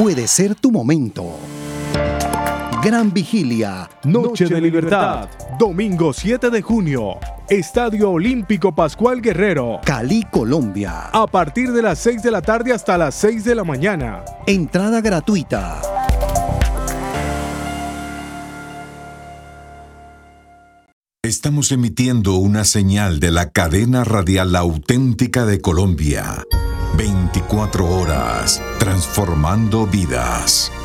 puede ser tu momento. Gran Vigilia, Noche de Libertad, domingo 7 de junio, Estadio Olímpico Pascual Guerrero, Cali, Colombia. a partir de las 6 de la tarde hasta las 6 de la mañana. Entrada gratuita. Estamos emitiendo una señal de la cadena radial auténtica de Colombia. 24 horas, transformando vidas.